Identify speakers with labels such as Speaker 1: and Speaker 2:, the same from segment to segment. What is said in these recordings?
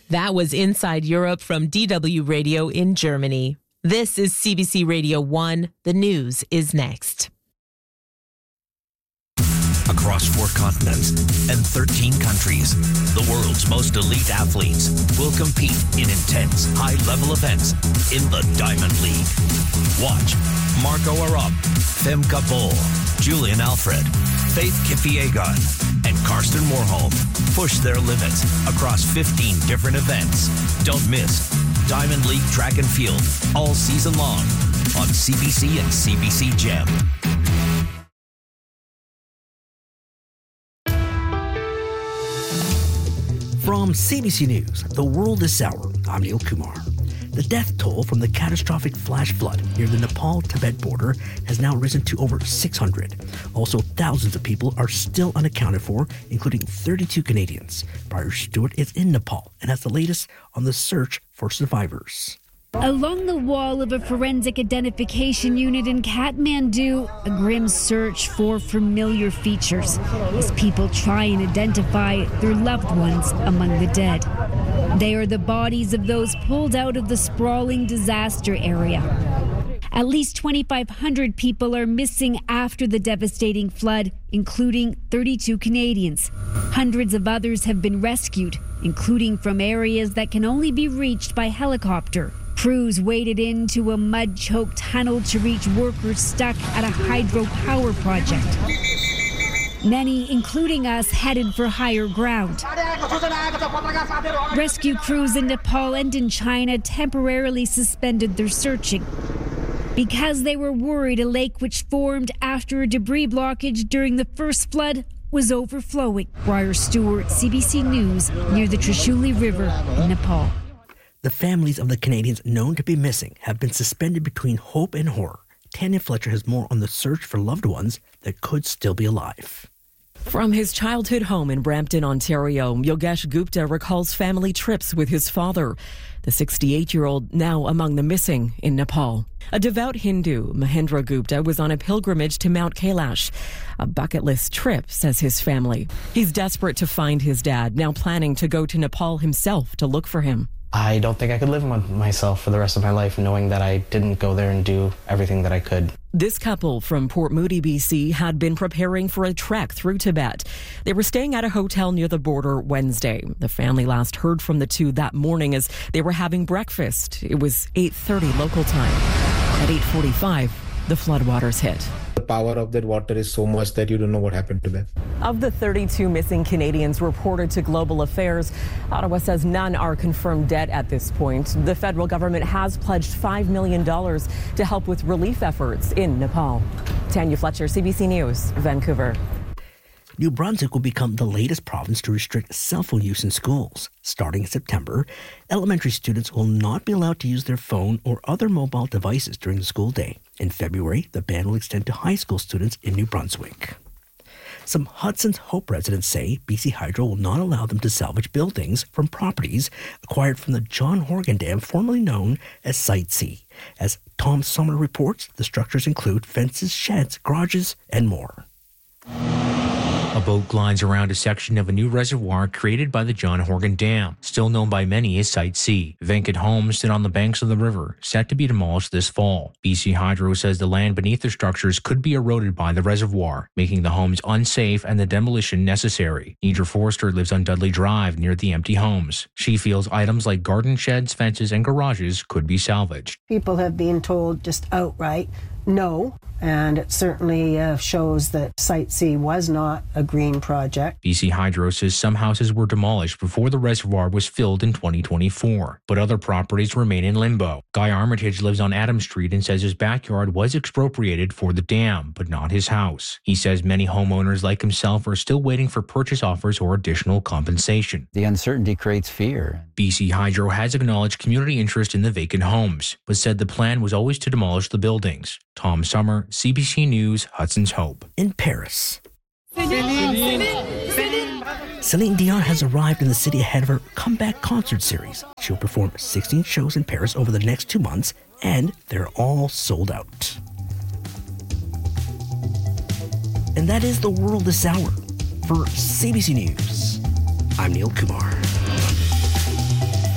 Speaker 1: That was Inside Europe from DW Radio in Germany. This is CBC Radio 1. The news is next.
Speaker 2: Across 4 continents and 13 countries, the world's most elite athletes will compete in intense, high-level events in the Diamond League. Watch Marco Arop, Femke Bol, Julian Alfred, Faith Kipyegon, and Karsten Warholm push their limits across 15 different events. Don't miss Diamond League Track and Field all season long on CBC and CBC Gem.
Speaker 3: From CBC News, The World This Hour, I'm Neil Kumar. The death toll from the catastrophic flash flood near the Nepal-Tibet border has now risen to over 600. Also, thousands of people are still unaccounted for, including 32 Canadians. Briar Stewart is in Nepal and has the latest on the search for survivors.
Speaker 4: Along the wall of a forensic identification unit in Kathmandu, a grim search for familiar features as people try and identify their loved ones among the dead. They are the bodies of those pulled out of the sprawling disaster area. At least 2,500 people are missing after the devastating flood, including 32 Canadians. Hundreds of others have been rescued, including from areas that can only be reached by helicopter. Crews waded into a mud-choked tunnel to reach workers stuck at a hydropower project. Many, including us, headed for higher ground. Rescue crews in Nepal and in China temporarily suspended their searching because they were worried a lake which formed after a debris blockage during the first flood was overflowing. Briar Stewart, CBC News, near the Trishuli River in Nepal.
Speaker 3: The families of the Canadians known to be missing have been suspended between hope and horror. Tanya Fletcher has more on the search for loved ones that could still be alive.
Speaker 5: From his childhood home in Brampton, Ontario, Yogesh Gupta recalls family trips with his father. The 68-year-old now among the missing in Nepal. A devout Hindu, Mahendra Gupta, was on a pilgrimage to Mount Kailash. A bucket list trip, says his family. He's desperate to find his dad, now planning to go to Nepal himself to look for him.
Speaker 6: I don't think I could live with myself for the rest of my life knowing that I didn't go there and do everything that I could.
Speaker 5: This couple from Port Moody, BC, had been preparing for a trek through Tibet. They were staying at a hotel near the border Wednesday. The family last heard from the two that morning as they were having breakfast. It was 8:30 local time. At 8:45, the floodwaters hit.
Speaker 7: The power of that water is so much that you don't know what happened to them.
Speaker 5: Of the 32 missing Canadians reported to Global Affairs, Ottawa says none are confirmed dead at this point. The federal government has pledged $5 million to help with relief efforts in Nepal. Tanya Fletcher, CBC News, Vancouver.
Speaker 3: New Brunswick will become the latest province to restrict cell phone use in schools. Starting in September, elementary students will not be allowed to use their phone or other mobile devices during the school day. In February, the ban will extend to high school students in New Brunswick. Some Hudson's Hope residents say BC Hydro will not allow them to salvage buildings from properties acquired from the John Horgan Dam, formerly known as Site C. As Tom Sommer reports, the structures include fences, sheds, garages, and more.
Speaker 8: A boat glides around a section of a new reservoir created by the John Horgan Dam, still known by many as Site C. Vacant homes sit on the banks of the river, set to be demolished this fall. BC Hydro says the land beneath the structures could be eroded by the reservoir, making the homes unsafe and the demolition necessary. Nidra Forster lives on Dudley Drive near the empty homes. She feels items like garden sheds, fences, and garages could be salvaged.
Speaker 9: People have been told just outright no, and it certainly shows that Site C was not a green project.
Speaker 8: BC Hydro says some houses were demolished before the reservoir was filled in 2024, but other properties remain in limbo. Guy Armitage lives on Adams Street and says his backyard was expropriated for the dam, but not his house. He says many homeowners like himself are still waiting for purchase offers or additional compensation.
Speaker 10: The uncertainty creates fear.
Speaker 8: BC Hydro has acknowledged community interest in the vacant homes, but said the plan was always to demolish the buildings. Tom Sommer, CBC News, Hudson's Hope.
Speaker 3: In Paris, Celine Dion has arrived in the city ahead of her comeback concert series. She'll perform 16 shows in Paris over the next 2 months, and they're all sold out. And that is the world this hour. For CBC News, I'm Neil Kumar.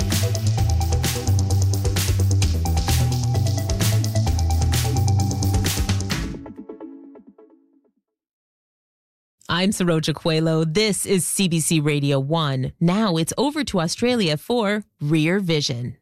Speaker 1: I'm Saroja Coelho. This is CBC Radio 1. Now it's over to Australia for Rear Vision.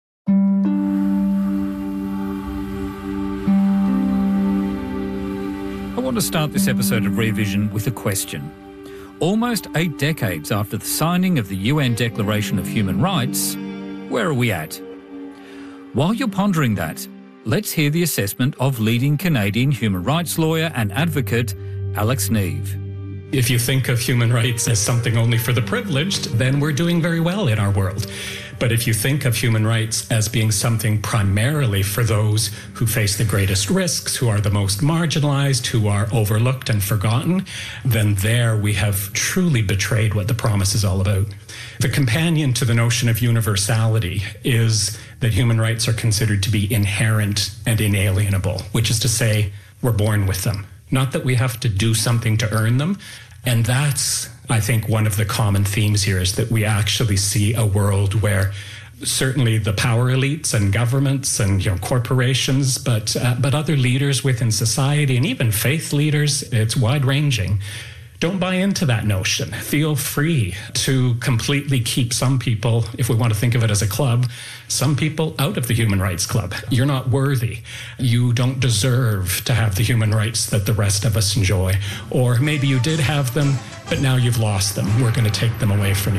Speaker 11: I want to start this episode of Rear Vision with a question. Almost 8 decades after the signing of the UN Declaration of Human Rights, where are we at? While you're pondering that, let's hear the assessment of leading Canadian human rights lawyer and advocate Alex Neve.
Speaker 12: If you think of human rights as something only for the privileged, then we're doing very well in our world. But if you think of human rights as being something primarily for those who face the greatest risks, who are the most marginalized, who are overlooked and forgotten, then there we have truly betrayed what the promise is all about. The companion to the notion of universality is that human rights are considered to be inherent and inalienable, which is to say, we're born with them. Not that we have to do something to earn them. And that's, I think, one of the common themes here is that we actually see a world where certainly the power elites and governments and corporations, but other leaders within society and even faith leaders, it's wide-ranging, don't buy into that notion. Feel free to completely keep some people, if we want to think of it as a club, some people out of the Human Rights Club. You're not worthy. You don't deserve to have the human rights that the rest of us enjoy. Or maybe you did have them, but now you've lost them. We're going to take them away from you.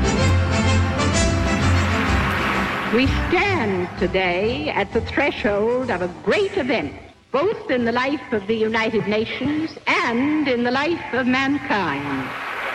Speaker 13: We stand today at the threshold of a great event, both in the life of the United Nations and in the life of mankind.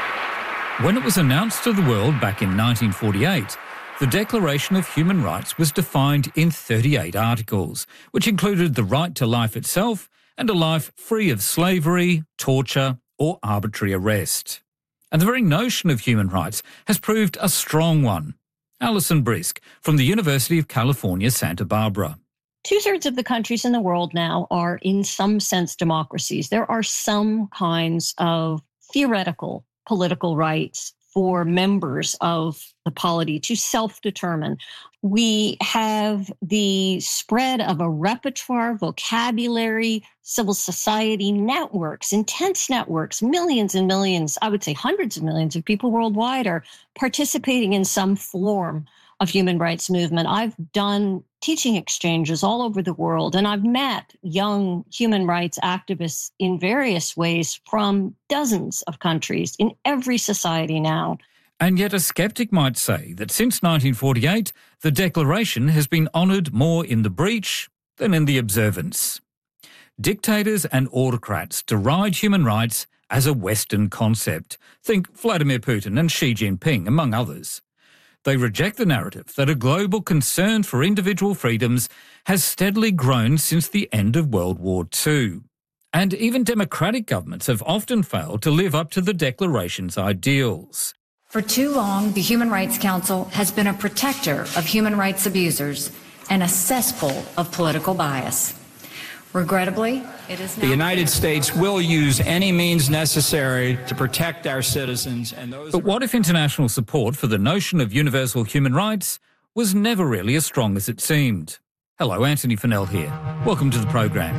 Speaker 11: When it was announced to the world back in 1948, the Declaration of Human Rights was defined in 38 articles, which included the right to life itself and a life free of slavery, torture or arbitrary arrest. And the very notion of human rights has proved a strong one. Alison Brisk from the University of California, Santa Barbara.
Speaker 14: 2/3 of the countries in the world now are, in some sense, democracies. There are some kinds of theoretical political rights for members of the polity to self-determine. We have the spread of a repertoire, vocabulary, civil society networks, intense networks, millions and millions, I would say hundreds of millions of people worldwide are participating in some form of human rights movement. I've done teaching exchanges all over the world, and I've met young human rights activists in various ways from dozens of countries in every society now.
Speaker 11: And yet a sceptic might say that since 1948, the Declaration has been honoured more in the breach than in the observance. Dictators and autocrats deride human rights as a Western concept. Think Vladimir Putin and Xi Jinping, among others. They reject the narrative that a global concern for individual freedoms has steadily grown since the end of World War II. And even democratic governments have often failed to live up to the Declaration's ideals.
Speaker 15: For too long, the Human Rights Council has been a protector of human rights abusers and a cesspool of political bias. Regrettably, it is now
Speaker 16: the United States will use any means necessary to protect our citizens and those.
Speaker 11: But what if international support for the notion of universal human rights was never really as strong as it seemed? Hello, Anthony Fennell here. Welcome to the program.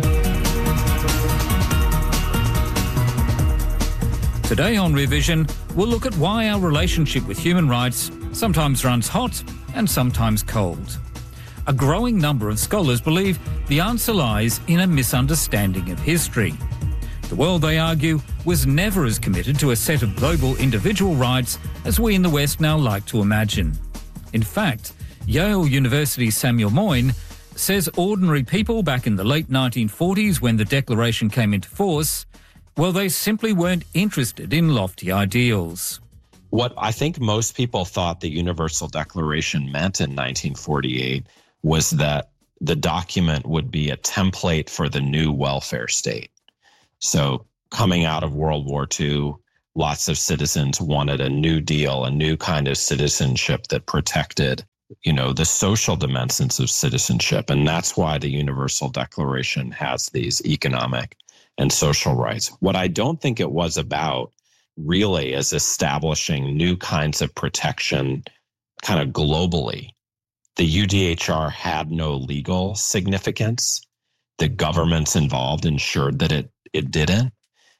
Speaker 11: Today on Rear Vision, we'll look at why our relationship with human rights sometimes runs hot and sometimes cold. A growing number of scholars believe the answer lies in a misunderstanding of history. The world, they argue, was never as committed to a set of global individual rights as we in the West now like to imagine. In fact, Yale University's Samuel Moyn says ordinary people back in the late 1940s, when the Declaration came into force, well, they simply weren't interested in lofty ideals.
Speaker 17: What I think most people thought the Universal Declaration meant in 1948 was that the document would be a template for the new welfare state. So coming out of World War II, lots of citizens wanted a new deal, a new kind of citizenship that protected, the social dimensions of citizenship. And that's why the Universal Declaration has these economic and social rights. What I don't think it was about really is establishing new kinds of protection kind of globally. The UDHR had no legal significance. The governments involved ensured that it didn't.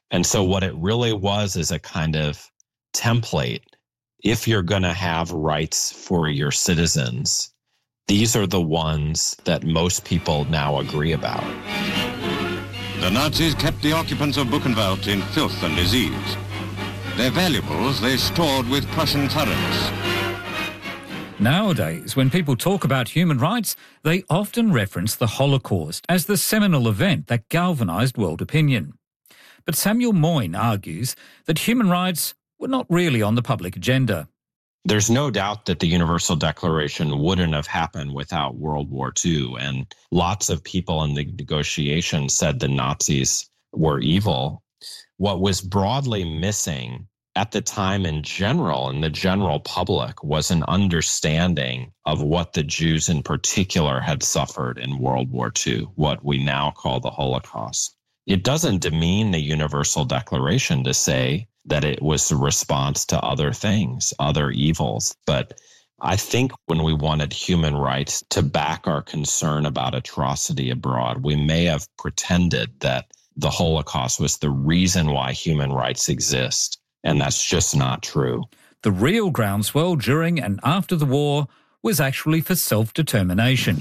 Speaker 17: And so what it really was is a kind of template. If you're going to have rights for your citizens, these are the ones that most people now agree about.
Speaker 18: The Nazis kept the occupants of Buchenwald in filth and disease. Their valuables they stored with Prussian thoroughness.
Speaker 11: Nowadays, when people talk about human rights, they often reference the Holocaust as the seminal event that galvanised world opinion. But Samuel Moyn argues that human rights were not really on the public agenda.
Speaker 17: There's no doubt that the Universal Declaration wouldn't have happened without World War II. And lots of people in the negotiation said the Nazis were evil. What was broadly missing at the time in general, in the general public, was an understanding of what the Jews in particular had suffered in World War II, what we now call the Holocaust. It doesn't demean the Universal Declaration to say that it was a response to other things, other evils. But I think when we wanted human rights to back our concern about atrocity abroad, we may have pretended that the Holocaust was the reason why human rights exist. And that's just not true.
Speaker 11: The real groundswell during and after the war was actually for self-determination.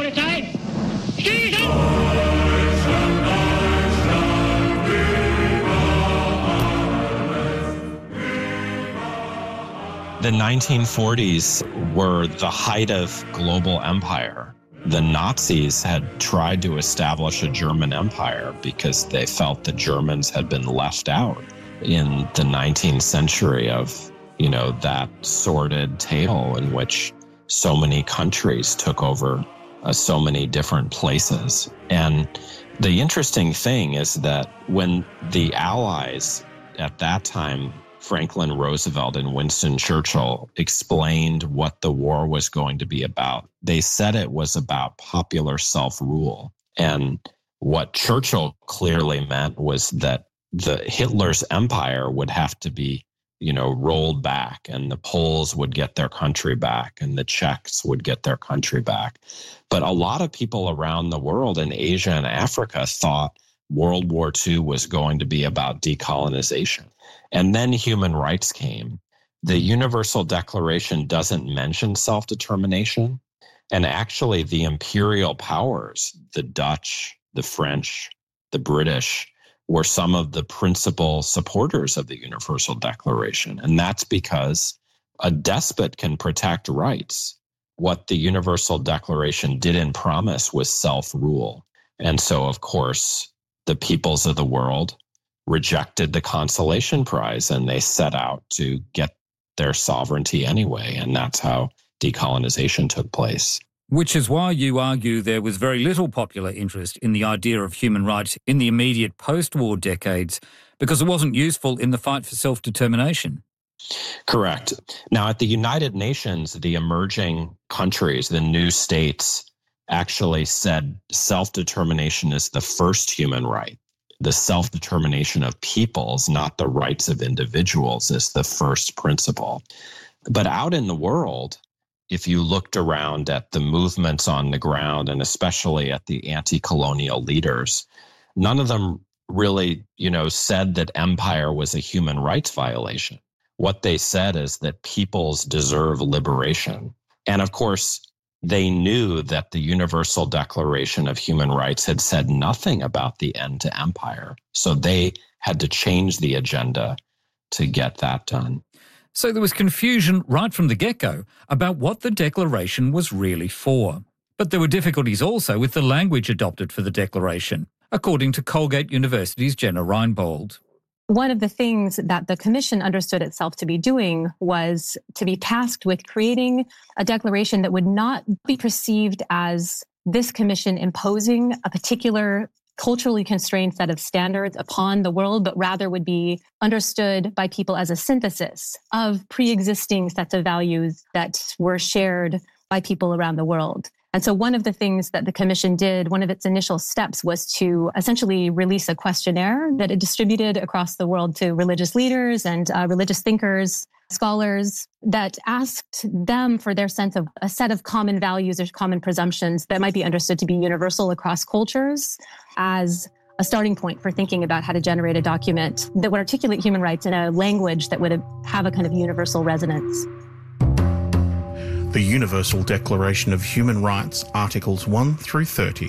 Speaker 17: The 1940s were the height of global empire. The Nazis had tried to establish a German empire because they felt the Germans had been left out in the 19th century of, that sordid tale in which so many countries took over so many different places. And the interesting thing is that when the Allies at that time, Franklin Roosevelt and Winston Churchill, explained what the war was going to be about, they said it was about popular self-rule. And what Churchill clearly meant was that Hitler's empire would have to be, rolled back, and the Poles would get their country back, and the Czechs would get their country back. But a lot of people around the world in Asia and Africa thought World War II was going to be about decolonization. And then human rights came. The Universal Declaration doesn't mention self-determination. And actually, the imperial powers, the Dutch, the French, the British, were some of the principal supporters of the Universal Declaration. And that's because a despot can protect rights. What the Universal Declaration didn't promise was self-rule. And so, of course, the peoples of the world rejected the Consolation Prize, and they set out to get their sovereignty anyway. And that's how decolonization took place.
Speaker 11: Which is why you argue there was very little popular interest in the idea of human rights in the immediate post-war decades, because it wasn't useful in the fight for self-determination.
Speaker 17: Correct. Now, at the United Nations, the emerging countries, the new states, actually said self-determination is the first human right. The self-determination of peoples, not the rights of individuals, is the first principle. But out in the world, if you looked around at the movements on the ground, and especially at the anti-colonial leaders, none of them really, said that empire was a human rights violation. What they said is that peoples deserve liberation. And of course, they knew that the Universal Declaration of Human Rights had said nothing about the end to empire. So they had to change the agenda to get that done.
Speaker 11: So there was confusion right from the get-go about what the Declaration was really for. But there were difficulties also with the language adopted for the Declaration, according to Colgate University's Jenna Reinbold.
Speaker 19: One of the things that the Commission understood itself to be doing was to be tasked with creating a declaration that would not be perceived as this Commission imposing a particular culturally constrained set of standards upon the world, but rather would be understood by people as a synthesis of pre-existing sets of values that were shared by people around the world. And so one of the things that the Commission did, one of its initial steps, was to essentially release a questionnaire that it distributed across the world to religious leaders and religious thinkers, scholars, that asked them for their sense of a set of common values or common presumptions that might be understood to be universal across cultures as a starting point for thinking about how to generate a document that would articulate human rights in a language that would have a kind of universal resonance.
Speaker 20: The Universal Declaration of Human Rights, Articles 1 through 30.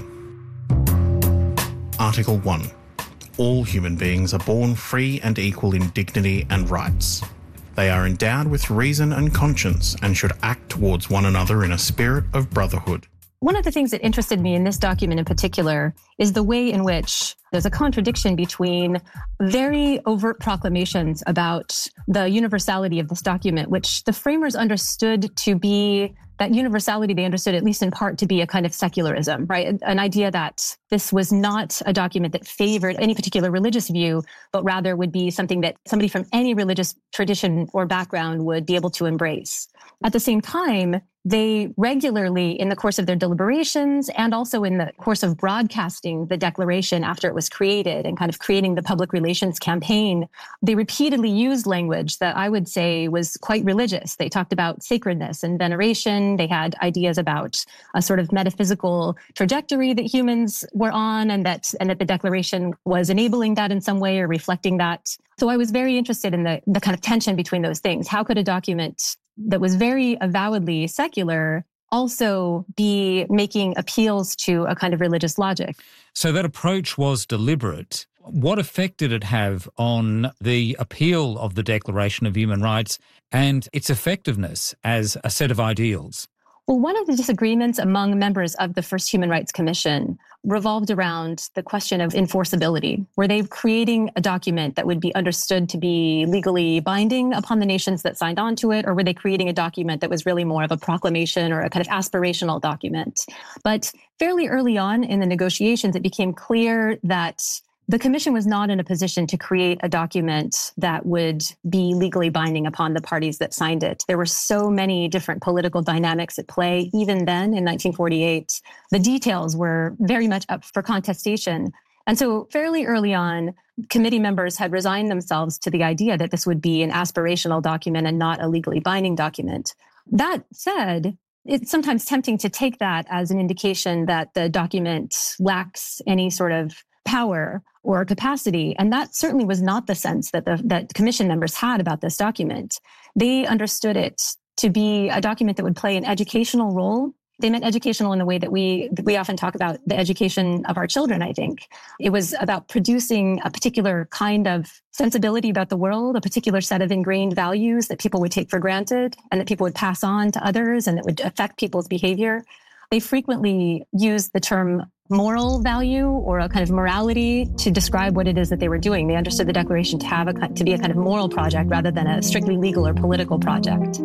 Speaker 20: Article 1. All human beings are born free and equal in dignity and rights. They are endowed with reason and conscience and should act towards one another in a spirit of brotherhood.
Speaker 19: One of the things that interested me in this document in particular is the way in which there's a contradiction between very overt proclamations about the universality of this document, which the framers understood to be that universality, they understood at least in part to be a kind of secularism, right? An idea that this was not a document that favored any particular religious view, but rather would be something that somebody from any religious tradition or background would be able to embrace. At the same time, they regularly, in the course of their deliberations and also in the course of broadcasting the declaration after it was created and kind of creating the public relations campaign, they repeatedly used language that I would say was quite religious. They talked about sacredness and veneration. They had ideas about a sort of metaphysical trajectory that humans were on, and that the declaration was enabling that in some way or reflecting that. So I was very interested in the kind of tension between those things. How could a document that was very avowedly secular also be making appeals to a kind of religious logic?
Speaker 11: So that approach was deliberate. What effect did it have on the appeal of the Declaration of Human Rights and its effectiveness as a set of ideals?
Speaker 19: Well, one of the disagreements among members of the first Human Rights Commission revolved around the question of enforceability. Were they creating a document that would be understood to be legally binding upon the nations that signed on to it, or were they creating a document that was really more of a proclamation or a kind of aspirational document? But fairly early on in the negotiations, it became clear that the Commission was not in a position to create a document that would be legally binding upon the parties that signed it. There were so many different political dynamics at play. Even then, in 1948, the details were very much up for contestation. And so fairly early on, committee members had resigned themselves to the idea that this would be an aspirational document and not a legally binding document. That said, it's sometimes tempting to take that as an indication that the document lacks any sort of power or capacity. And that certainly was not the sense that that commission members had about this document. They understood it to be a document that would play an educational role. They meant educational in the way that we often talk about the education of our children, I think. It was about producing a particular kind of sensibility about the world, a particular set of ingrained values that people would take for granted and that people would pass on to others and that would affect people's behavior. They frequently used the term moral value or a kind of morality to describe what it is that they were doing. They understood the Declaration to be a kind of moral project rather than a strictly legal or political project.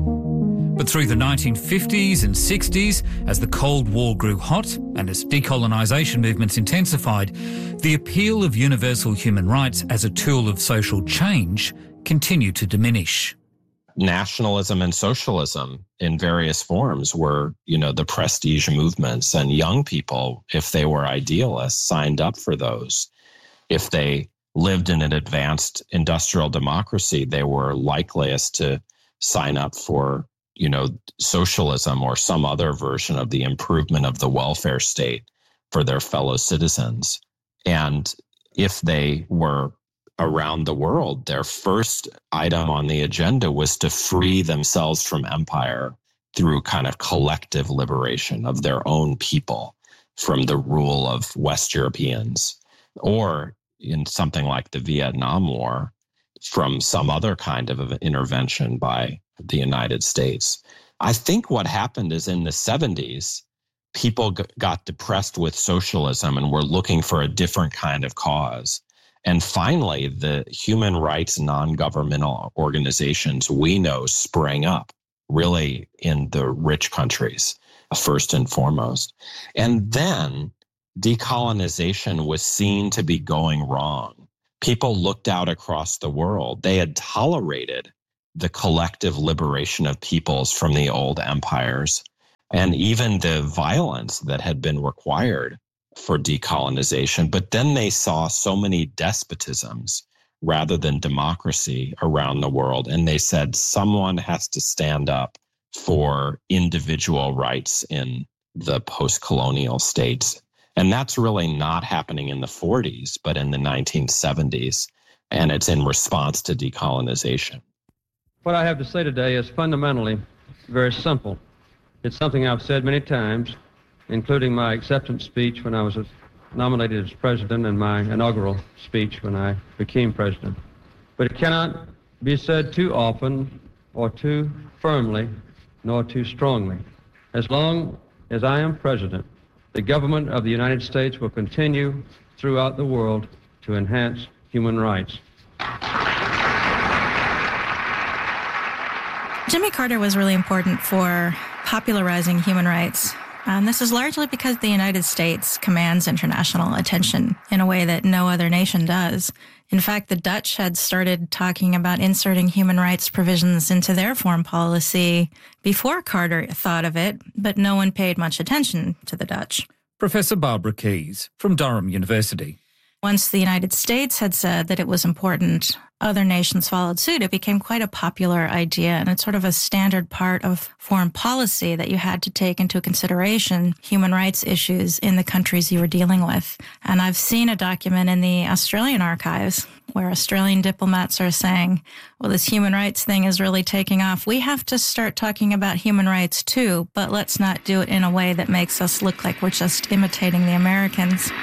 Speaker 11: But through the 1950s and 60s, as the Cold War grew hot and as decolonisation movements intensified, the appeal of universal human rights as a tool of social change continued to diminish.
Speaker 17: Nationalism and socialism in various forms were, the prestige movements, and young people, if they were idealists, signed up for those. If they lived in an advanced industrial democracy, they were likeliest to sign up for, socialism or some other version of the improvement of the welfare state for their fellow citizens. And if they were around the world, their first item on the agenda was to free themselves from empire through kind of collective liberation of their own people from the rule of West Europeans, or in something like the Vietnam War, from some other kind of intervention by the United States. I think what happened is in the 70s, people got depressed with socialism and were looking for a different kind of cause. And finally, the human rights non-governmental organizations we know sprang up really in the rich countries, first and foremost. And then decolonization was seen to be going wrong. People looked out across the world. They had tolerated the collective liberation of peoples from the old empires and even the violence that had been required for decolonization. But then they saw so many despotisms rather than democracy around the world. And they said someone has to stand up for individual rights in the post-colonial states. And that's really not happening in the 40s, but in the 1970s. And it's in response to decolonization.
Speaker 21: What I have to say today is fundamentally very simple. It's something I've said many times, including my acceptance speech when I was nominated as president and my inaugural speech when I became president. But it cannot be said too often or too firmly nor too strongly. As long as I am president, the government of the United States will continue throughout the world to enhance human rights.
Speaker 22: Jimmy Carter was really important for popularizing human rights. And this is largely because the United States commands international attention in a way that no other nation does. In fact, the Dutch had started talking about inserting human rights provisions into their foreign policy before Carter thought of it, but no one paid much attention to the Dutch.
Speaker 11: Professor Barbara Keyes from Durham University.
Speaker 22: Once the United States had said that it was important, other nations followed suit. It became quite a popular idea, and it's sort of a standard part of foreign policy that you had to take into consideration human rights issues in the countries you were dealing with. And I've seen a document in the Australian archives where Australian diplomats are saying, well, this human rights thing is really taking off. We have to start talking about human rights too, but let's not do it in a way that makes us look like we're just imitating the Americans.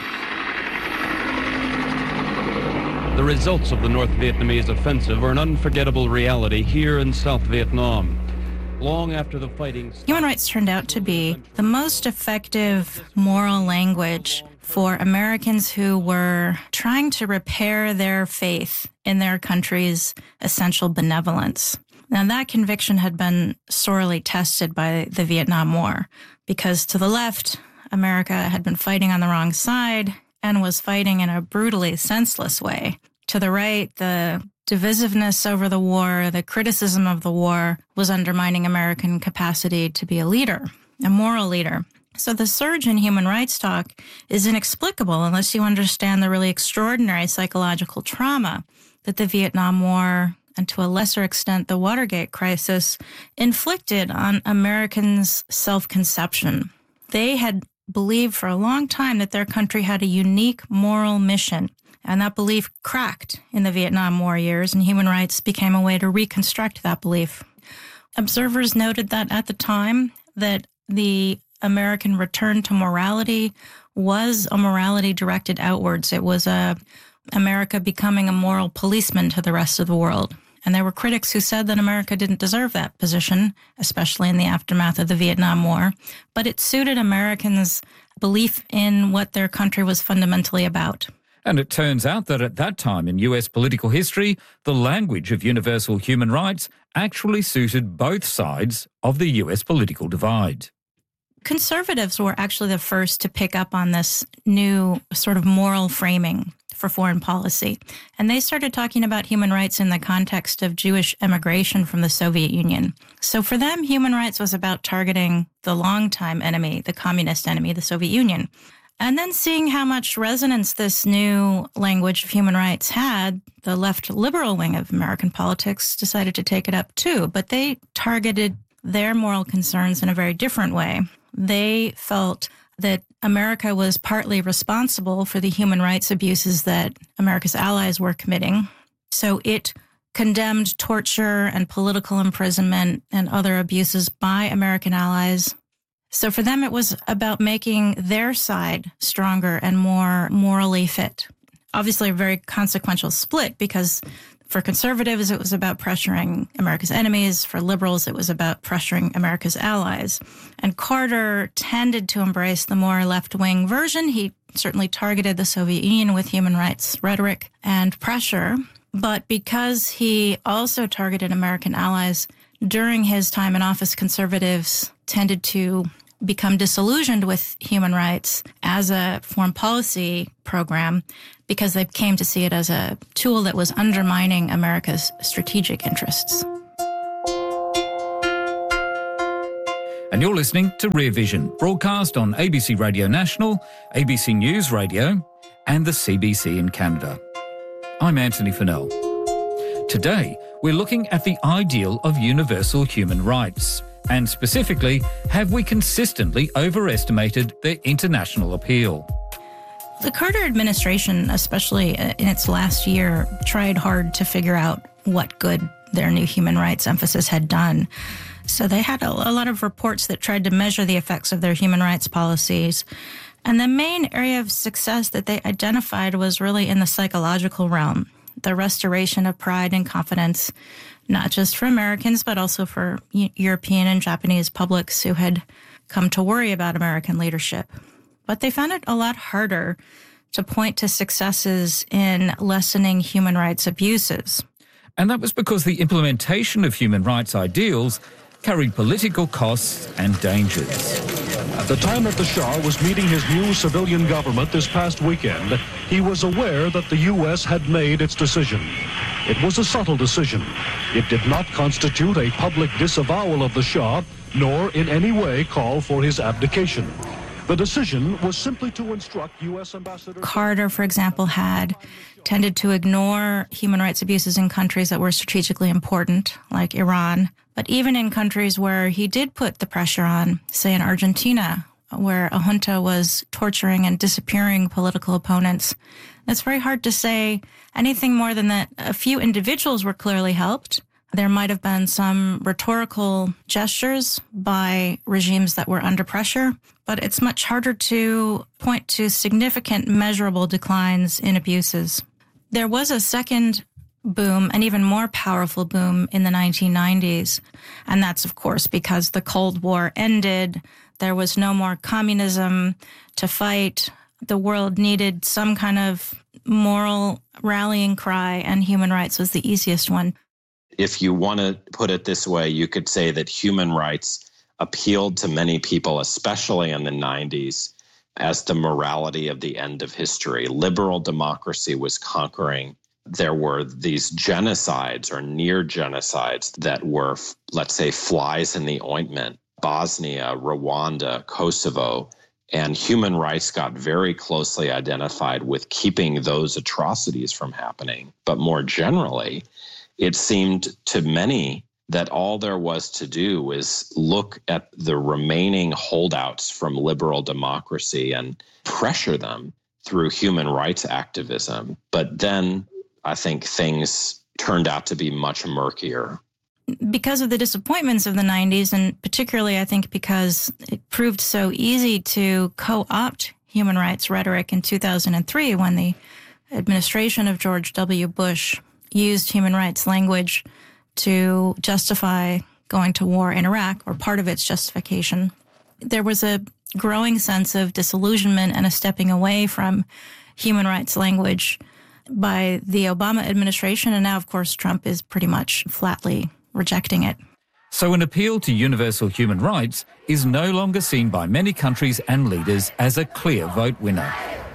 Speaker 21: The results of the North Vietnamese offensive are an unforgettable reality here in South Vietnam. Long after the fighting stopped,
Speaker 22: human rights turned out to be the most effective moral language for Americans who were trying to repair their faith in their country's essential benevolence. Now, that conviction had been sorely tested by the Vietnam War, because to the left, America had been fighting on the wrong side and was fighting in a brutally senseless way. To the right, the divisiveness over the war, the criticism of the war was undermining American capacity to be a leader, a moral leader. So the surge in human rights talk is inexplicable unless you understand the really extraordinary psychological trauma that the Vietnam War, and to a lesser extent the Watergate crisis, inflicted on Americans' self-conception. They had believed for a long time that their country had a unique moral mission, and that belief cracked in the Vietnam War years, and human rights became a way to reconstruct that belief. Observers noted that at the time that the American return to morality was a morality directed outwards. It was America becoming a moral policeman to the rest of the world. And there were critics who said that America didn't deserve that position, especially in the aftermath of the Vietnam War. But it suited Americans' belief in what their country was fundamentally about.
Speaker 11: And it turns out that at that time in US political history, the language of universal human rights actually suited both sides of the US political divide.
Speaker 22: Conservatives were actually the first to pick up on this new sort of moral framing for foreign policy. And they started talking about human rights in the context of Jewish emigration from the Soviet Union. So for them, human rights was about targeting the longtime enemy, the communist enemy, the Soviet Union. And then seeing how much resonance this new language of human rights had, the left liberal wing of American politics decided to take it up too. But they targeted their moral concerns in a very different way. They felt that America was partly responsible for the human rights abuses that America's allies were committing. So it condemned torture and political imprisonment and other abuses by American allies. So for them, it was about making their side stronger and more morally fit. Obviously, a very consequential split, because for conservatives, it was about pressuring America's enemies. For liberals, it was about pressuring America's allies. And Carter tended to embrace the more left-wing version. He certainly targeted the Soviet Union with human rights rhetoric and pressure. But because he also targeted American allies, during his time in office, conservatives tended to become disillusioned with human rights as a foreign policy program because they came to see it as a tool that was undermining America's strategic interests.
Speaker 11: And you're listening to Rear Vision, broadcast on ABC Radio National, ABC News Radio, and the CBC in Canada. I'm Anthony Fennell. Today, we're looking at the ideal of universal human rights. And specifically, have we consistently overestimated their international appeal?
Speaker 22: The Carter administration, especially in its last year, tried hard to figure out what good their new human rights emphasis had done. So they had a lot of reports that tried to measure the effects of their human rights policies. And the main area of success that they identified was really in the psychological realm, the restoration of pride and confidence, not just for Americans, but also for European and Japanese publics who had come to worry about American leadership. But they found it a lot harder to point to successes in lessening human rights abuses.
Speaker 11: And that was because the implementation of human rights ideals carried political costs and dangers.
Speaker 2: At the time that the Shah was meeting his new civilian government this past weekend, he was aware that the U.S. had made its decision. It was a subtle decision. It did not constitute a public disavowal of the Shah, nor in any way call for his abdication. The decision was simply to instruct U.S. Ambassador
Speaker 22: Carter, for example, had tended to ignore human rights abuses in countries that were strategically important, like Iran. But even in countries where he did put the pressure on, say in Argentina, where a junta was torturing and disappearing political opponents, it's very hard to say anything more than that a few individuals were clearly helped. There might have been some rhetorical gestures by regimes that were under pressure, but it's much harder to point to significant measurable declines in abuses. There was a second boom, an even more powerful boom in the 1990s, and that's, of course, because the Cold War ended. There was no more communism to fight. The world needed some kind of moral rallying cry, and human rights was the easiest one.
Speaker 17: If you want to put it this way, you could say that human rights appealed to many people, especially in the 90s, as the morality of the end of history. Liberal democracy was conquering. There were these genocides or near genocides that were, let's say, flies in the ointment. Bosnia, Rwanda, Kosovo, and human rights got very closely identified with keeping those atrocities from happening. But more generally, it seemed to many that all there was to do was look at the remaining holdouts from liberal democracy and pressure them through human rights activism. But then I think things turned out to be much murkier.
Speaker 22: Because of the disappointments of the 90s, and particularly I think because it proved so easy to co-opt human rights rhetoric in 2003 when the administration of George W. Bush used human rights language to justify going to war in Iraq, or part of its justification. There was a growing sense of disillusionment and a stepping away from human rights language by the Obama administration, and now, of course, Trump is pretty much flatly rejecting it.
Speaker 11: So an appeal to universal human rights is no longer seen by many countries and leaders as a clear vote winner.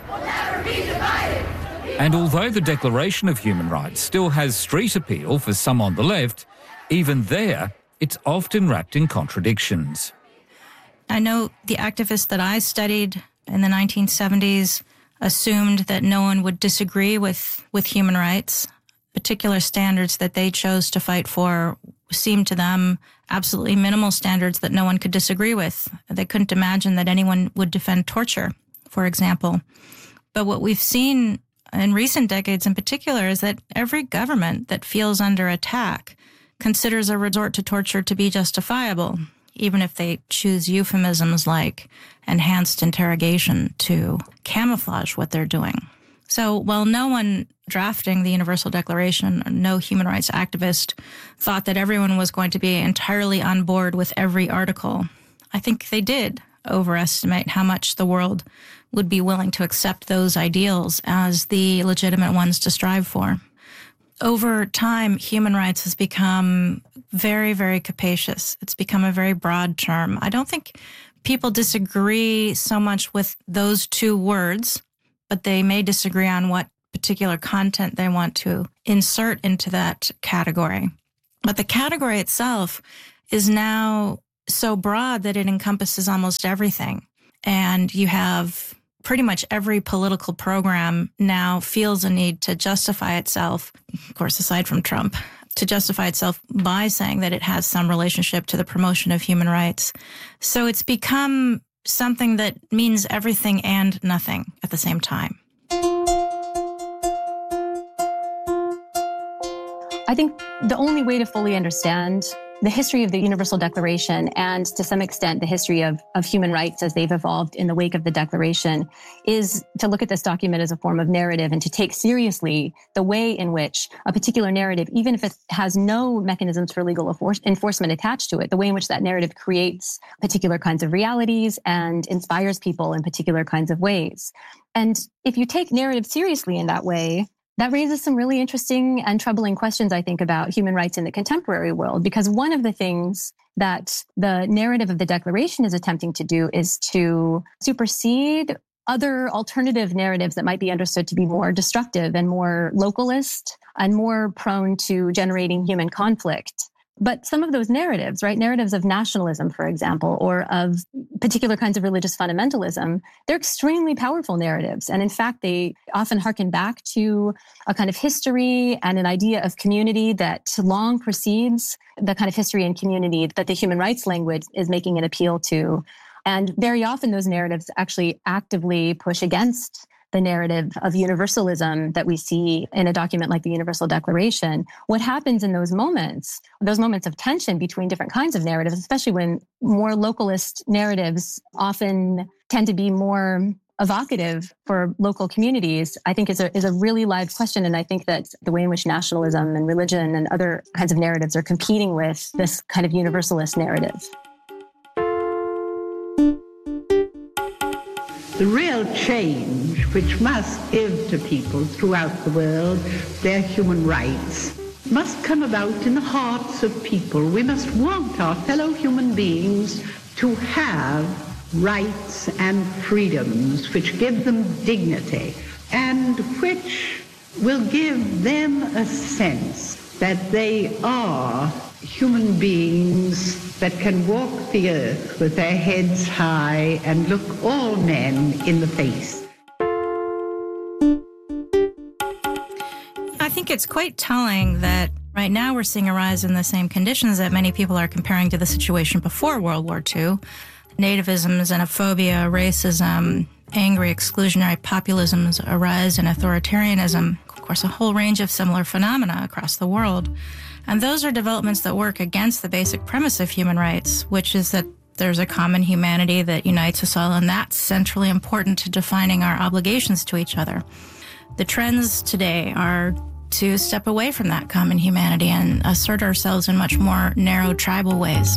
Speaker 11: And although the Declaration of Human Rights still has street appeal for some on the left, even there, it's often wrapped in contradictions.
Speaker 22: I know the activists that I studied in the 1970s assumed that no one would disagree with human rights. Particular standards that they chose to fight for seemed to them absolutely minimal standards that no one could disagree with. They couldn't imagine that anyone would defend torture, for example. But what we've seen in recent decades in particular is that every government that feels under attack considers a resort to torture to be justifiable, even if they choose euphemisms like enhanced interrogation to camouflage what they're doing. So while no one drafting the Universal Declaration, no human rights activist, thought that everyone was going to be entirely on board with every article, I think they did overestimate how much the world would be willing to accept those ideals as the legitimate ones to strive for. Over time, human rights has become very, very capacious. It's become a very broad term. I don't think people disagree so much with those two words, but they may disagree on what particular content they want to insert into that category. But the category itself is now so broad that it encompasses almost everything. And you have pretty much every political program now feels a need to justify itself, of course, aside from Trump, to justify itself by saying that it has some relationship to the promotion of human rights. So it's become something that means everything and nothing at the same time.
Speaker 19: I think the only way to fully understand the history of the Universal Declaration and to some extent the history of human rights as they've evolved in the wake of the Declaration is to look at this document as a form of narrative and to take seriously the way in which a particular narrative, even if it has no mechanisms for legal enforcement attached to it, the way in which that narrative creates particular kinds of realities and inspires people in particular kinds of ways. And if you take narrative seriously in that way, that raises some really interesting and troubling questions, I think, about human rights in the contemporary world, because one of the things that the narrative of the Declaration is attempting to do is to supersede other alternative narratives that might be understood to be more destructive and more localist and more prone to generating human conflict. But some of those narratives, right, narratives of nationalism, for example, or of particular kinds of religious fundamentalism, they're extremely powerful narratives. And in fact, they often harken back to a kind of history and an idea of community that long precedes the kind of history and community that the human rights language is making an appeal to. And very often those narratives actually actively push against the narrative of universalism that we see in a document like the Universal Declaration. What happens in those moments of tension between different kinds of narratives, especially when more localist narratives often tend to be more evocative for local communities, I think is a really live question. And I think that the way in which nationalism and religion and other kinds of narratives are competing with this kind of universalist narrative.
Speaker 13: The real change which must give to people throughout the world their human rights must come about in the hearts of people. We must want our fellow human beings to have rights and freedoms which give them dignity and which will give them a sense that they are human beings that can walk the earth with their heads high and look all men in the face.
Speaker 22: I think it's quite telling that right now we're seeing a rise in the same conditions that many people are comparing to the situation before World War II. Nativism, xenophobia, racism, angry exclusionary populisms, a rise in authoritarianism, of course, a whole range of similar phenomena across the world. And those are developments that work against the basic premise of human rights, which is that there's a common humanity that unites us all, and that's centrally important to defining our obligations to each other. The trends today are to step away from that common humanity and assert ourselves in much more narrow tribal ways.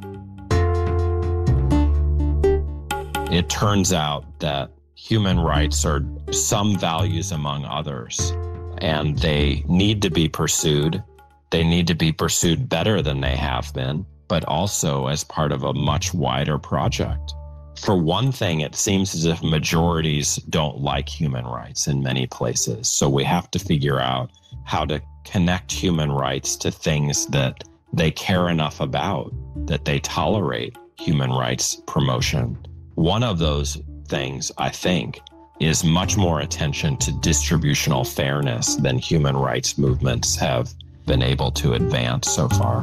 Speaker 17: It turns out that human rights are some values among others, and they need to be pursued. They need to be pursued better than they have been, but also as part of a much wider project. For one thing, it seems as if majorities don't like human rights in many places. So we have to figure out how to connect human rights to things that they care enough about, that they tolerate human rights promotion. One of those things, I think, is much more attention to distributional fairness than human rights movements have been able to advance so far.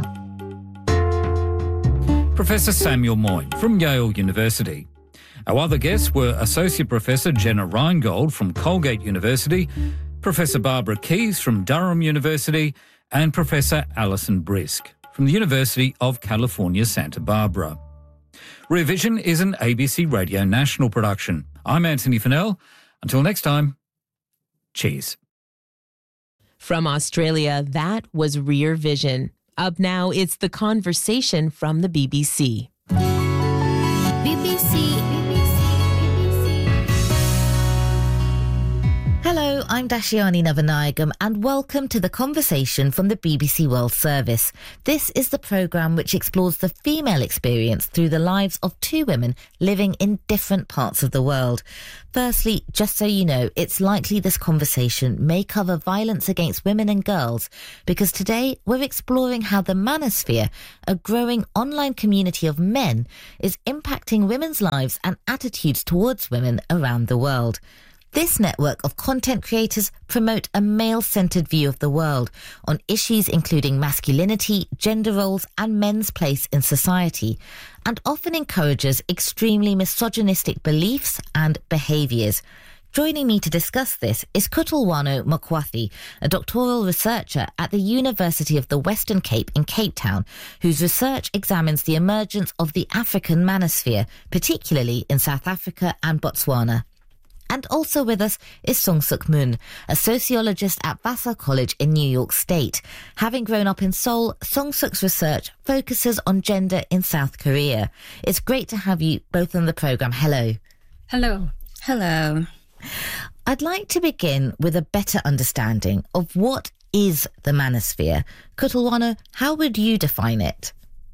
Speaker 11: Professor Samuel Moyn from Yale University. Our other guests were Associate Professor Jenna Reingold from Colgate University, Professor Barbara Keyes from Durham University, and Professor Alison Brisk from the University of California, Santa Barbara. Rear Vision is an ABC Radio National production. I'm Anthony Fennell. Until next time, cheers.
Speaker 1: From Australia, that was Rear Vision. Up now, it's The Conversation from the BBC.
Speaker 4: Hello, I'm Dashiani Navanayagam and welcome to The Conversation from the BBC World Service. This is the programme which explores the female experience through the lives of two women living in different parts of the world. Firstly, just so you know, it's likely this conversation may cover violence against women and girls, because today we're exploring how the manosphere, a growing online community of men, is impacting women's lives and attitudes towards women around the world. This network of content creators promote a male-centered view of the world on issues including masculinity, gender roles and men's place in society, and often encourages extremely misogynistic beliefs and behaviours. Joining me to discuss this is Kutalwano Mokgwathi, a doctoral researcher at the University of the Western Cape in Cape Town, whose research examines the emergence of the African manosphere, particularly in South Africa and Botswana. And also with us is Sung-Suk Moon, a sociologist at Vassar College in New York State. Having grown up in Seoul, Sung-Suk's research focuses on gender in South Korea. It's great to have you both on the programme. Hello.
Speaker 6: Hello.
Speaker 4: Hello. I'd like to begin with a better understanding of what is the manosphere. Kutalwano, how would you define it?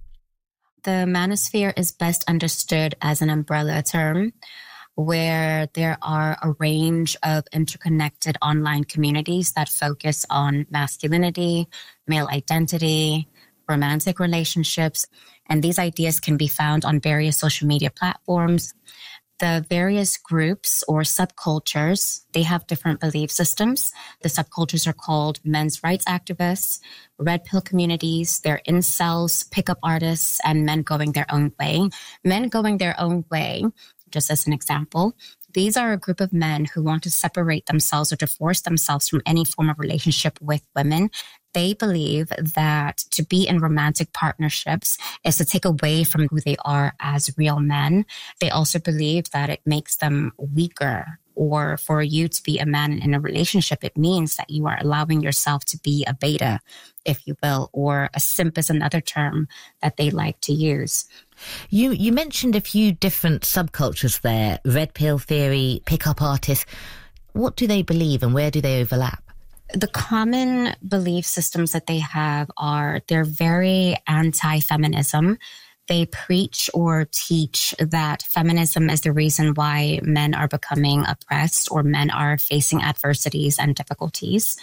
Speaker 6: The manosphere is best understood as an umbrella term where there are a range of interconnected online communities that focus on masculinity, male identity, romantic relationships, and these ideas can be found on various social media platforms. The various groups or subcultures, they have different belief systems. The subcultures are called men's rights activists, red pill communities, they're incels, pickup artists, and men going their own way. Men going their own way, just as an example, these are a group of men who want to separate themselves or divorce themselves from any form of relationship with women. They believe that to be in romantic partnerships is to take away from who they are as real men. They also believe that it makes them weaker, or for you to be a man in a relationship, it means that you are allowing yourself to be a beta, if you will, or a simp is another term that they like to use.
Speaker 4: You mentioned a few different subcultures there, red pill theory, pickup artists. What do they believe and where do they overlap?
Speaker 6: The common belief systems that they have are they're very anti-feminism. They preach or teach that feminism is the reason why men are becoming oppressed or men are facing adversities and difficulties.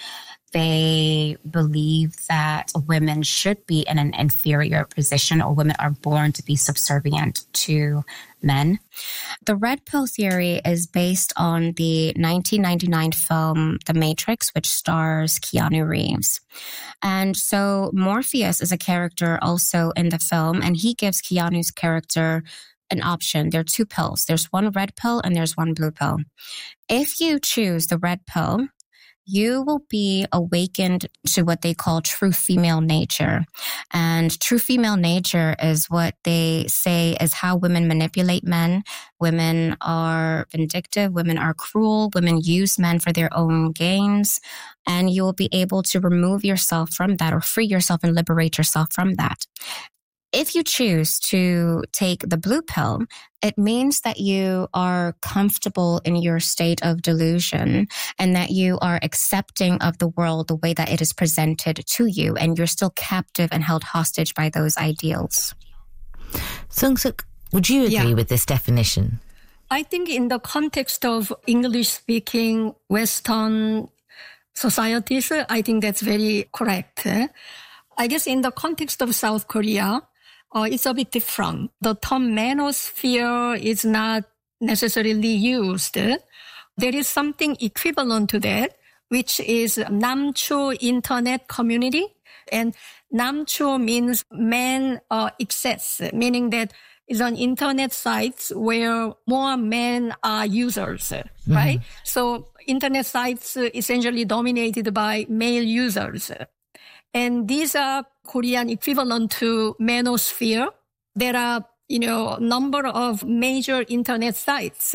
Speaker 6: They believe that women should be in an inferior position or women are born to be subservient to men. The red pill theory is based on the 1999 film The Matrix, which stars Keanu Reeves. And so Morpheus is a character also in the film, and he gives Keanu's character an option. There are two pills. There's one red pill and there's one blue pill. If you choose the red pill, you will be awakened to what they call true female nature. And true female nature is what they say is how women manipulate men. Women are vindictive. Women are cruel. Women use men for their own gains. And you will be able to remove yourself from that or free yourself and liberate yourself from that. If you choose to take the blue pill, it means that you are comfortable in your state of delusion and that you are accepting of the world the way that it is presented to you, and you're still captive and held hostage by those ideals.
Speaker 4: Sung-Suk, would you agree with this definition?
Speaker 7: I think in the context of English-speaking Western societies, I think that's very correct. I guess in the context of South Korea, it's a bit different. The term manosphere is not necessarily used. There is something equivalent to that, which is Namcho Internet Community. And Namcho means man excess, meaning that it's an internet site where more men are users, right? So internet sites essentially dominated by male users. And these are Korean equivalent to manosphere. There are, a number of major internet sites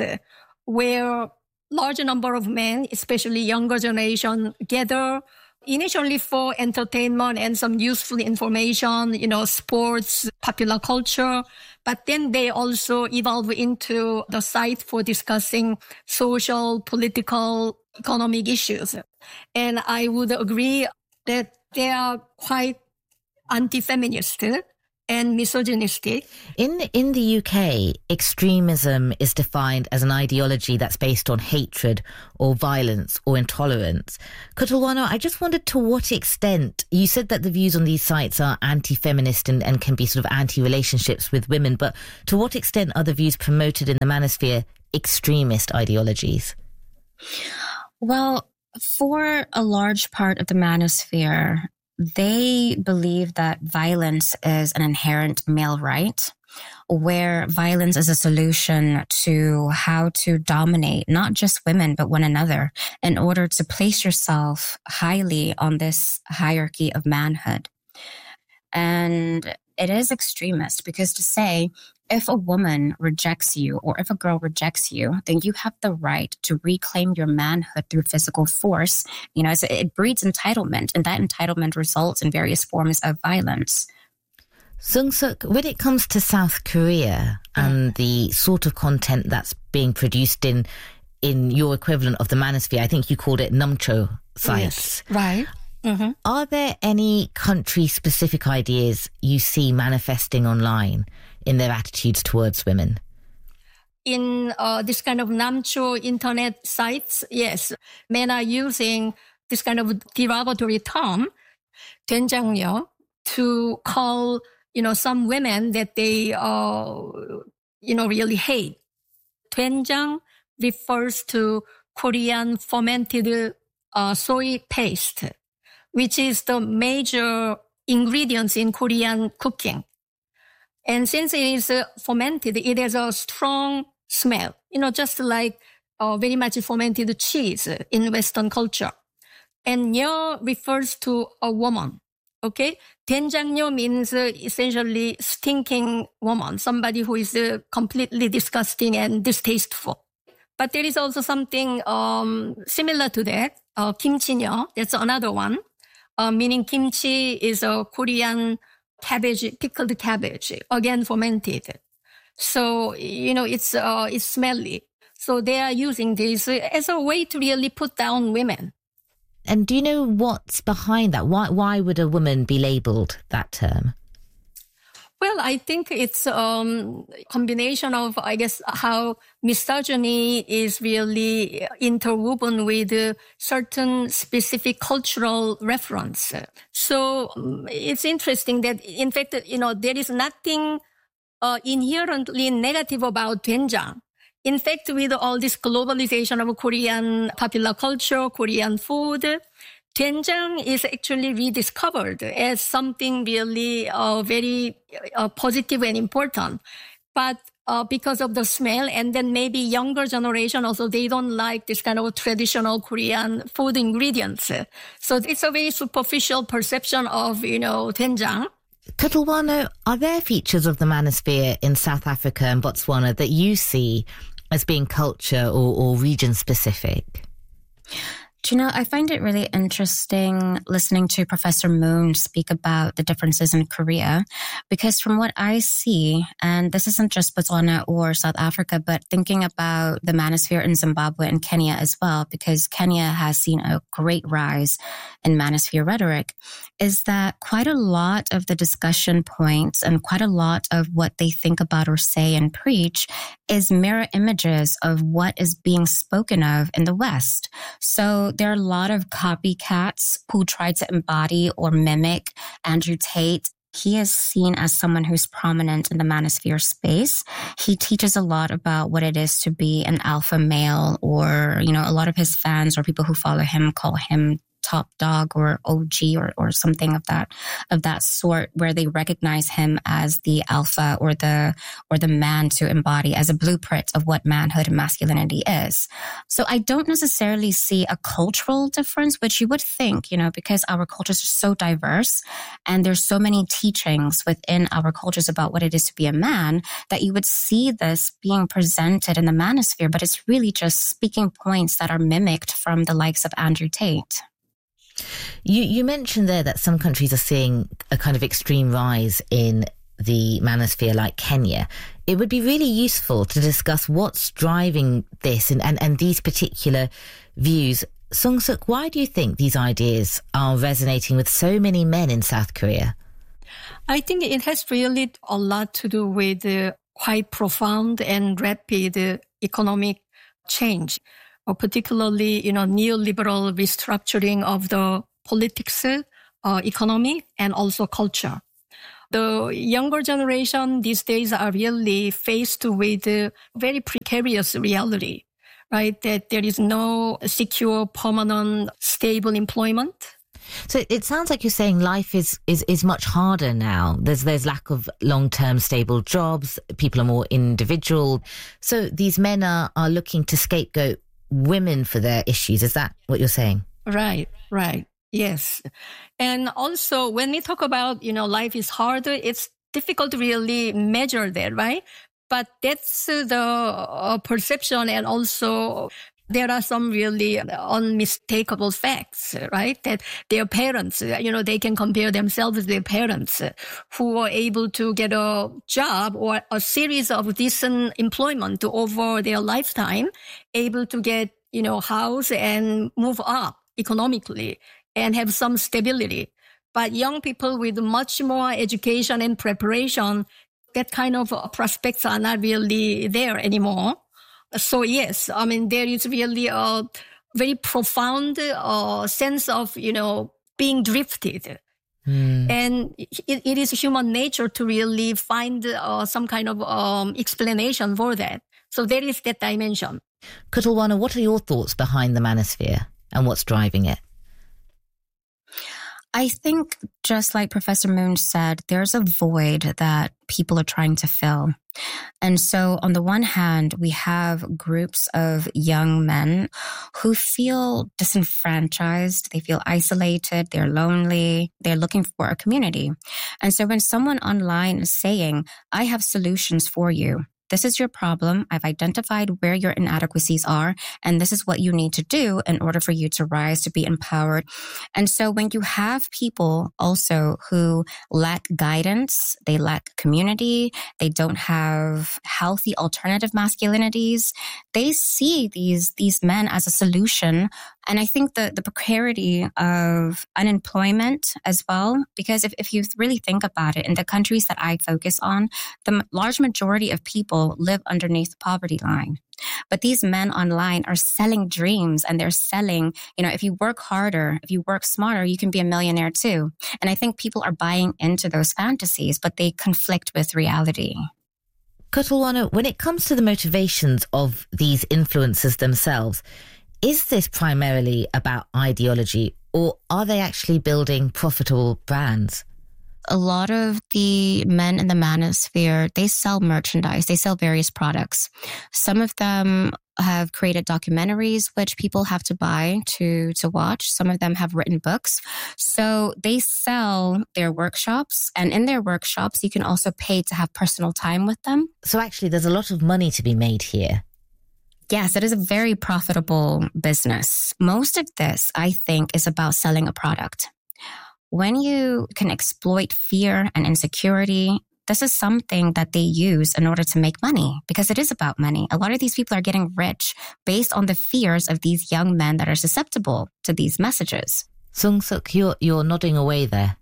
Speaker 7: where large number of men, especially younger generation, gather initially for entertainment and some useful information, sports, popular culture. But then they also evolve into the site for discussing social, political, economic issues. And I would agree that they are quite anti-feminist and misogynistic.
Speaker 4: In the UK, extremism is defined as an ideology that's based on hatred or violence or intolerance. Kutalwano, I just wondered to what extent, you said that the views on these sites are anti-feminist and can be sort of anti-relationships with women, but to what extent are the views promoted in the manosphere extremist ideologies?
Speaker 6: Well, for a large part of the manosphere, they believe that violence is an inherent male right, where violence is a solution to how to dominate not just women, but one another in order to place yourself highly on this hierarchy of manhood. And it is extremist because to say, if a woman rejects you or if a girl rejects you, then you have the right to reclaim your manhood through physical force. It breeds entitlement, and that entitlement results in various forms of violence.
Speaker 4: Sung-Suk, when it comes to South Korea and the sort of content that's being produced in your equivalent of the manosphere, I think you called it Numcho sites.
Speaker 7: Yes, right. Mm-hmm.
Speaker 4: Are there any country-specific ideas you see manifesting online in their attitudes towards women?
Speaker 7: In this kind of Namcho internet sites, yes, men are using this kind of derogatory term, 된장녀, to call some women that they, really hate. 된장 refers to Korean fermented soy paste, which is the major ingredients in Korean cooking. And since it is fermented, it has a strong smell, just like very much fermented cheese in Western culture. And 녀 refers to a woman. Okay, 된장녀 means essentially stinking woman, somebody who is completely disgusting and distasteful. But there is also something similar to that, 김치녀. That's another one, meaning kimchi is a Korean cabbage, pickled cabbage, again fermented. So it's smelly. So they are using this as a way to really put down women.
Speaker 4: And do you know what's behind that? Why would a woman be labelled that term?
Speaker 7: Well, I think it's a combination of, how misogyny is really interwoven with certain specific cultural reference. So it's interesting that, in fact, there is nothing inherently negative about 된장. In fact, with all this globalization of Korean popular culture, Korean food, 된장 is actually rediscovered as something really very positive and important. But because of the smell, and then maybe younger generation also, they don't like this kind of traditional Korean food ingredients. So it's a very superficial perception of, 된장.
Speaker 4: Ketelwano, are there features of the manosphere in South Africa and Botswana that you see as being culture or region specific?
Speaker 6: Do you know, I find it really interesting listening to Professor Moon speak about the differences in Korea, because from what I see, and this isn't just Botswana or South Africa, but thinking about the manosphere in Zimbabwe and Kenya as well, because Kenya has seen a great rise in manosphere rhetoric, is that quite a lot of the discussion points and quite a lot of what they think about or say and preach is mirror images of what is being spoken of in the West. So there are a lot of copycats who try to embody or mimic Andrew Tate. He is seen as someone who's prominent in the manosphere space. He teaches a lot about what it is to be an alpha male, or, a lot of his fans or people who follow him call him top dog or OG or something of that sort, where they recognize him as the alpha or the man to embody as a blueprint of what manhood and masculinity is. So I don't necessarily see a cultural difference, which you would think, because our cultures are so diverse and there's so many teachings within our cultures about what it is to be a man, that you would see this being presented in the manosphere, but it's really just speaking points that are mimicked from the likes of Andrew Tate.
Speaker 4: You mentioned there that some countries are seeing a kind of extreme rise in the manosphere, like Kenya. It would be really useful to discuss what's driving this and these particular views. Sung-Suk, why do you think these ideas are resonating with so many men in South Korea?
Speaker 7: I think it has really a lot to do with quite profound and rapid economic change, or particularly, neoliberal restructuring of the politics, economy, and also culture. The younger generation these days are really faced with a very precarious reality. right? That there is no secure, permanent, stable employment.
Speaker 4: So it sounds like you're saying life is much harder now. There's lack of long-term stable jobs. People are more individual. So these men are looking to scapegoat women for their issues. Is that what you're saying?
Speaker 7: Right. Yes. And also when we talk about, life is harder, it's difficult to really measure that, right? But that's the perception, and also there are some really unmistakable facts, right? That their parents, they can compare themselves with their parents who were able to get a job or a series of decent employment over their lifetime, able to get, house and move up economically and have some stability. But young people with much more education and preparation, that kind of prospects are not really there anymore. So yes, there is really a very profound sense of, being drifted. And it is human nature to really find some kind of explanation for that. So there is that dimension.
Speaker 4: Kutalwano, what are your thoughts behind the manosphere and what's driving it?
Speaker 6: I think, just like Professor Moon said, there's a void that people are trying to fill. And so on the one hand, we have groups of young men who feel disenfranchised, they feel isolated, they're lonely, they're looking for a community. And so when someone online is saying, I have solutions for you, this is your problem. I've identified where your inadequacies are, and this is what you need to do in order for you to rise, to be empowered. And so when you have people also who lack guidance, they lack community, they don't have healthy alternative masculinities, they see these men as a solution. And I think the precarity of unemployment as well, because if you really think about it, in the countries that I focus on, the large majority of people live underneath the poverty line. But these men online are selling dreams, and they're selling, if you work harder, if you work smarter, you can be a millionaire too. And I think people are buying into those fantasies, but they conflict with reality.
Speaker 4: Kutalwano, when it comes to the motivations of these influencers themselves, is this primarily about ideology, or are they actually building profitable brands?
Speaker 6: A lot of the men in the manosphere, they sell merchandise, they sell various products. Some of them have created documentaries, which people have to buy to watch. Some of them have written books. So they sell their workshops, and in their workshops, you can also pay to have personal time with them.
Speaker 4: So actually, there's a lot of money to be made here.
Speaker 6: Yes, it is a very profitable business. Most of this, I think, is about selling a product. When you can exploit fear and insecurity, this is something that they use in order to make money, because it is about money. A lot of these people are getting rich based on the fears of these young men that are susceptible to these messages.
Speaker 4: Sung-suk, you're nodding away there.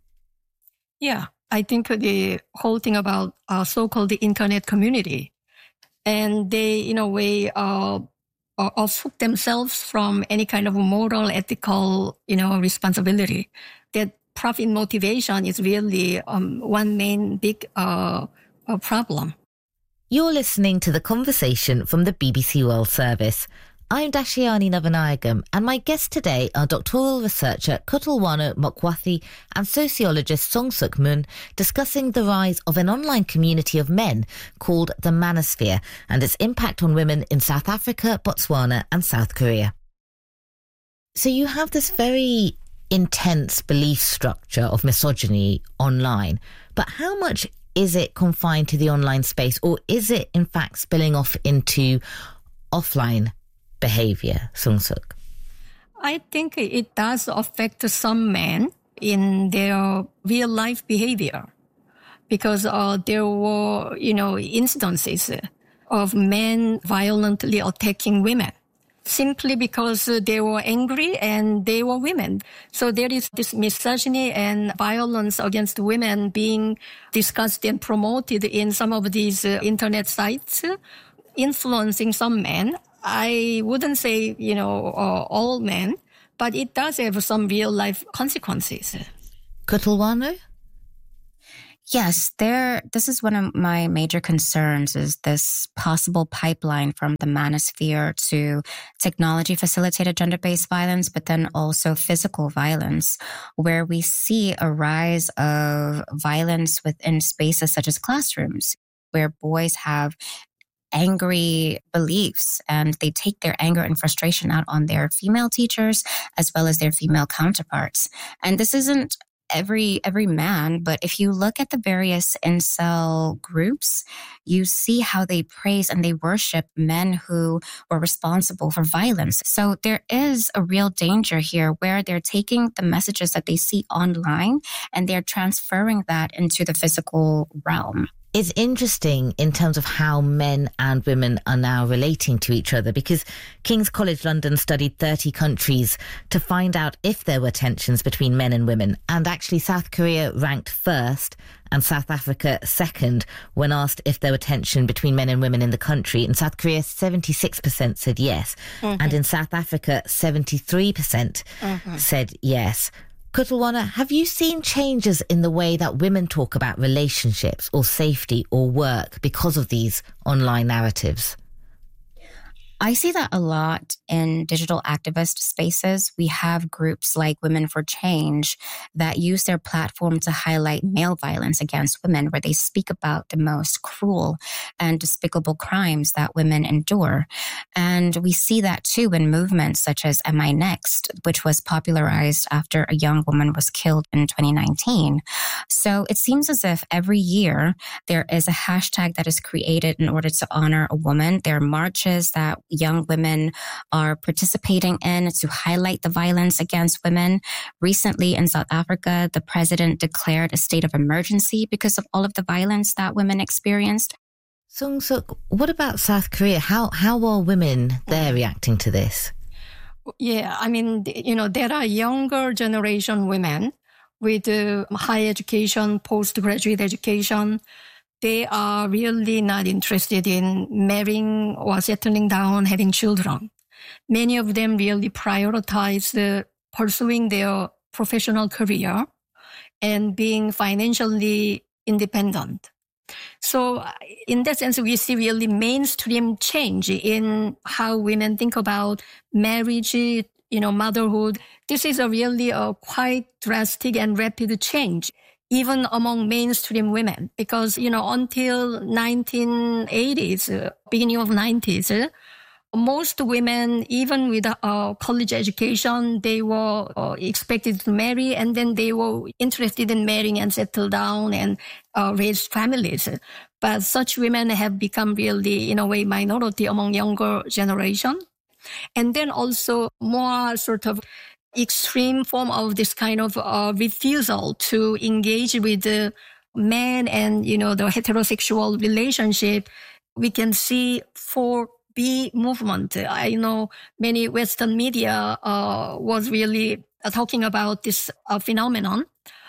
Speaker 7: Yeah, I think the whole thing about so-called the internet community, and they, in a way, offhook themselves from any kind of moral, ethical, responsibility. That profit motivation is really one main big problem.
Speaker 4: You're listening to The Conversation from the BBC World Service. I'm Dashiani Navanayagam, and my guests today are doctoral researcher Kutalwano Mokwathi and sociologist Sung-suk Moon, discussing the rise of an online community of men called the Manosphere and its impact on women in South Africa, Botswana and South Korea. So you have this very intense belief structure of misogyny online, but how much is it confined to the online space, or is it in fact spilling off into offline behavior, Sung-suk?
Speaker 7: I think it does affect some men in their real life behavior, because there were, instances of men violently attacking women simply because they were angry and they were women. So there is this misogyny and violence against women being discussed and promoted in some of these internet sites, influencing some men. I wouldn't say, all men, but it does have some real life consequences.
Speaker 4: Kutalwano?
Speaker 6: Yes, this is one of my major concerns, is this possible pipeline from the manosphere to technology-facilitated gender-based violence, but then also physical violence, where we see a rise of violence within spaces such as classrooms, where boys have angry beliefs and they take their anger and frustration out on their female teachers as well as their female counterparts. And this isn't every man, but if you look at the various incel groups, you see how they praise and they worship men who were responsible for violence. So there is a real danger here where they're taking the messages that they see online and they're transferring that into the physical realm.
Speaker 4: It's interesting in terms of how men and women are now relating to each other, because King's College London studied 30 countries to find out if there were tensions between men and women. And actually South Korea ranked first and South Africa second when asked if there were tension between men and women in the country. In South Korea, 76% said yes. Mm-hmm. And in South Africa, 73% said yes. Kutalwana, have you seen changes in the way that women talk about relationships or safety or work because of these online narratives?
Speaker 6: I see that a lot in digital activist spaces. We have groups like Women for Change that use their platform to highlight male violence against women, where they speak about the most cruel and despicable crimes that women endure. And we see that too in movements such as Am I Next, which was popularized after a young woman was killed in 2019. So it seems as if every year there is a hashtag that is created in order to honor a woman. There are marches that young women are participating in to highlight the violence against women. Recently in South Africa, the president declared a state of emergency because of all of the violence that women experienced.
Speaker 4: Sung-suk, what about South Korea? How are women there reacting to this?
Speaker 7: Yeah, I mean, there are younger generation women with high education, postgraduate education. They are really not interested in marrying or settling down, having children. Many of them really prioritize pursuing their professional career and being financially independent. So in that sense, we see really mainstream change in how women think about marriage, motherhood. This is a really quite drastic and rapid change, even among mainstream women, because, until 1980s, beginning of 90s, most women, even with a college education, they were expected to marry, and then they were interested in marrying and settle down and raise families. But such women have become really, in a way, minority among younger generation. And then also more sort of extreme form of this kind of refusal to engage with the men and, the heterosexual relationship. We can see 4B movement. I know many Western media was really talking about this phenomenon.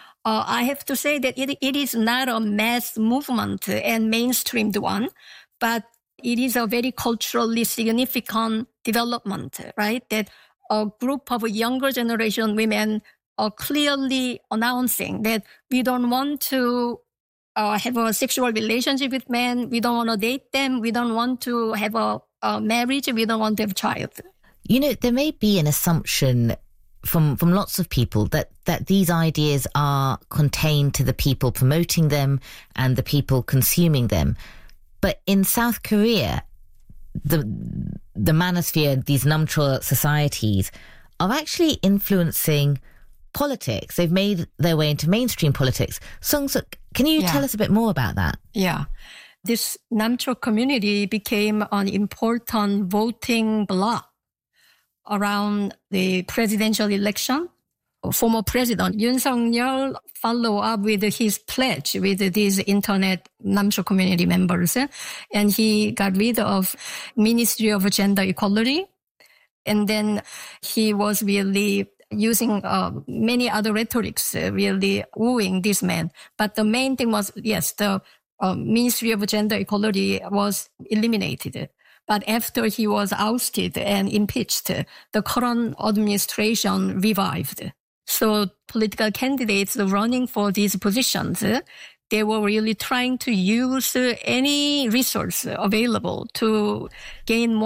Speaker 7: I have to say that it is not a mass movement and mainstreamed one, but it is a very culturally significant development, right? That a group of younger generation women are clearly announcing that we don't want to have a sexual relationship with men. We don't want to date them. We don't want to have a marriage. We don't want to have a child.
Speaker 4: There may be an assumption from lots of people that these ideas are contained to the people promoting them and the people consuming them. But in South Korea, the manosphere, these Namcho societies, are actually influencing politics. They've made their way into mainstream politics. Sung-suk, can you tell us a bit more about that?
Speaker 7: Yeah. This Namcho community became an important voting bloc around the presidential election. Former President Yoon Suk-yeol followed up with his pledge with these internet Namcho community members, and he got rid of Ministry of Gender Equality. And then he was really using many other rhetorics, really wooing this man. But the main thing was, the Ministry of Gender Equality was eliminated. But after he was ousted and impeached, the current administration revived. So political candidates running for these positions, they were really trying to use any resource available to gain more